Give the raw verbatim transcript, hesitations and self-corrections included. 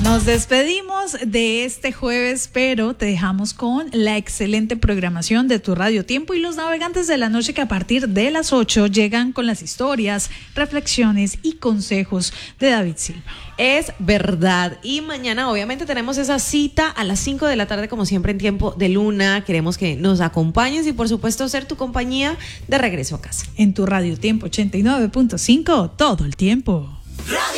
Nos despedimos de este jueves, pero te dejamos con la excelente programación de tu Radio Tiempo y los navegantes de la noche que a partir de las ocho llegan con las historias, reflexiones y consejos de David Silva. Es verdad. Y mañana obviamente tenemos esa cita a las cinco de la tarde, como siempre en Tiempo de Luna. Queremos que nos acompañes y por supuesto ser tu compañía de regreso a casa. En tu Radio Tiempo ochenta y nueve punto cinco todo el tiempo. Radio